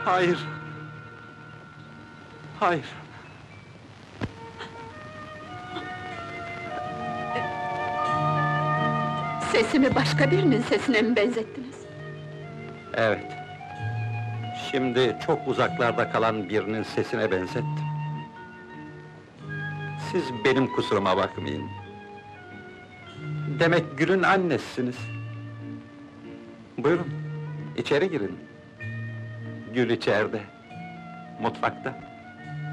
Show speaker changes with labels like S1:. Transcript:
S1: Hayır! Hayır!
S2: Sesimi başka birinin sesine mi benzettiniz?
S1: Evet. Şimdi çok uzaklarda kalan birinin sesine benzettim. Siz benim kusuruma bakmayın. Demek Gül'ün annesisiniz. Buyurun, içeri girin. Gül içeride, mutfakta.